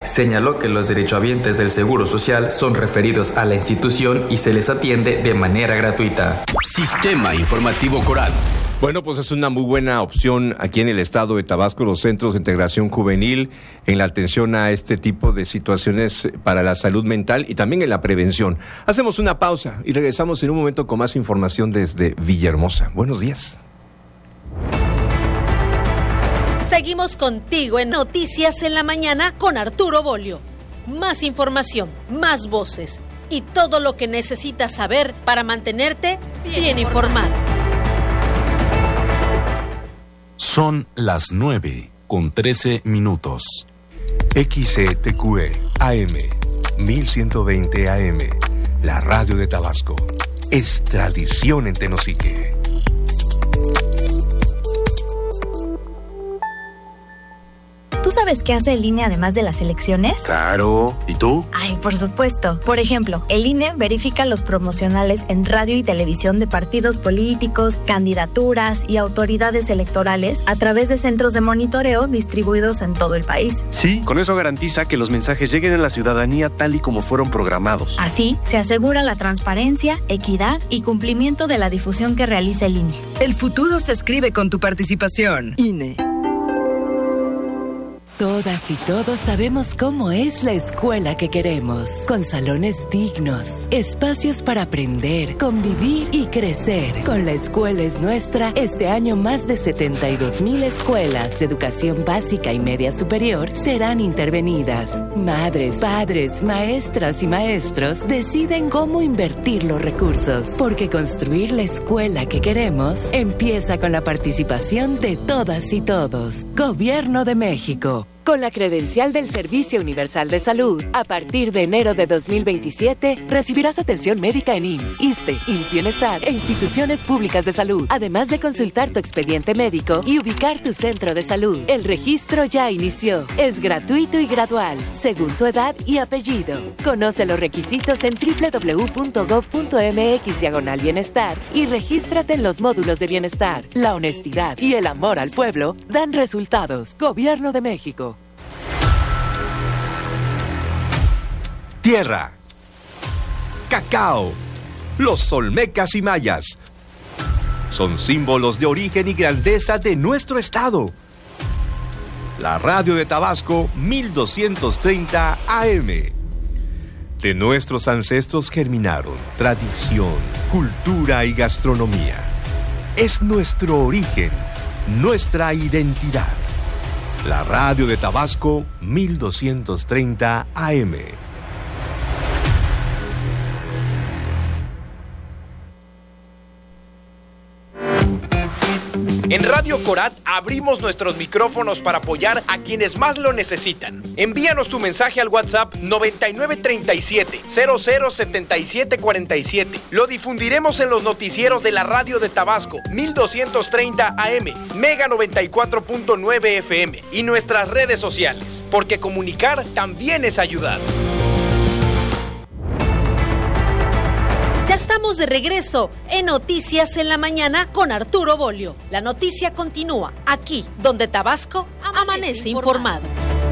Señaló que los derechohabientes del Seguro Social son referidos a la institución y se les atiende de manera gratuita. Sistema Informativo Coral. Bueno, pues es una muy buena opción aquí en el estado de Tabasco, los centros de integración juvenil, en la atención a este tipo de situaciones para la salud mental y también en la prevención. Hacemos una pausa y regresamos en un momento con más información desde Villahermosa. Buenos días. Seguimos contigo en Noticias en la Mañana con Arturo Bolio. Más información, más voces y todo lo que necesitas saber para mantenerte bien informado. Son las 9:13. XCTQE AM 1120 AM, la radio de Tabasco. Es tradición en Tenosique. ¿Tú sabes qué hace el INE además de las elecciones? Claro. ¿Y tú? Ay, por supuesto. Por ejemplo, el INE verifica los promocionales en radio y televisión de partidos políticos, candidaturas y autoridades electorales a través de centros de monitoreo distribuidos en todo el país. Sí, con eso garantiza que los mensajes lleguen a la ciudadanía tal y como fueron programados. Así, se asegura la transparencia, equidad y cumplimiento de la difusión que realiza el INE. El futuro se escribe con tu participación. INE. Todas y todos sabemos cómo es la escuela que queremos, con salones dignos, espacios para aprender, convivir y crecer. Con La Escuela es Nuestra, este año más de 72,000 escuelas de educación básica y media superior serán intervenidas. Madres, padres, maestras y maestros deciden cómo invertir los recursos, porque construir la escuela que queremos empieza con la participación de todas y todos. Gobierno de México. Con la credencial del Servicio Universal de Salud, a partir de enero de 2027, recibirás atención médica en IMSS, ISSSTE, IMSS Bienestar e instituciones públicas de salud, además de consultar tu expediente médico y ubicar tu centro de salud. El registro ya inició. Es gratuito y gradual, según tu edad y apellido. Conoce los requisitos en www.gov.mx/bienestar y regístrate en los módulos de bienestar. La honestidad y el amor al pueblo dan resultados. Gobierno de México. Tierra, cacao, los olmecas y mayas son símbolos de origen y grandeza de nuestro estado. La radio de Tabasco 1230 AM. De nuestros ancestros germinaron tradición, cultura y gastronomía. Es nuestro origen, nuestra identidad. La radio de Tabasco 1230 AM. En Radio Corat abrimos nuestros micrófonos para apoyar a quienes más lo necesitan. Envíanos tu mensaje al WhatsApp 9937-007747. Lo difundiremos en los noticieros de la radio de Tabasco 1230 AM, Mega 94.9 FM y nuestras redes sociales, porque comunicar también es ayudar. Ya estamos de regreso en Noticias en la Mañana con Arturo Bolio. La noticia continúa aquí, donde Tabasco amanece informado.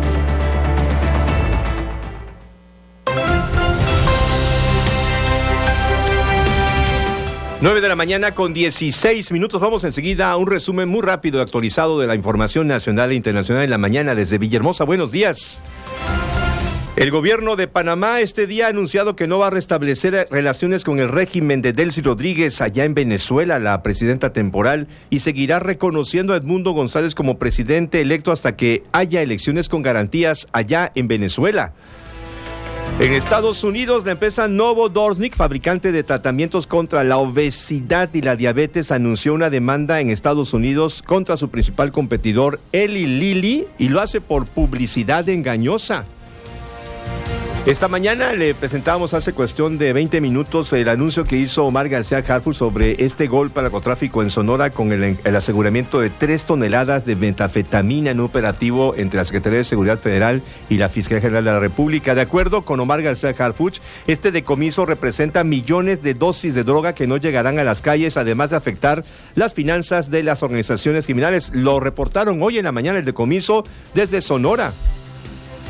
Nueve de la mañana con 16 minutos. Vamos enseguida a un resumen muy rápido y actualizado de la información nacional e internacional en la mañana desde Villahermosa. Buenos días. El gobierno de Panamá este día ha anunciado que no va a restablecer relaciones con el régimen de Delcy Rodríguez allá en Venezuela, la presidenta temporal, y seguirá reconociendo a Edmundo González como presidente electo hasta que haya elecciones con garantías allá en Venezuela. En Estados Unidos, la empresa Novo Nordisk, fabricante de tratamientos contra la obesidad y la diabetes, anunció una demanda en Estados Unidos contra su principal competidor, Eli Lilly, y lo hace por publicidad engañosa. Esta mañana le presentábamos hace cuestión de 20 minutos el anuncio que hizo Omar García Harfuch sobre este golpe al narcotráfico en Sonora con el aseguramiento de 3 toneladas de metanfetamina en un operativo entre la Secretaría de Seguridad Federal y la Fiscalía General de la República. De acuerdo con Omar García Harfuch, este decomiso representa millones de dosis de droga que no llegarán a las calles, además de afectar las finanzas de las organizaciones criminales. Lo reportaron hoy en la mañana el decomiso desde Sonora.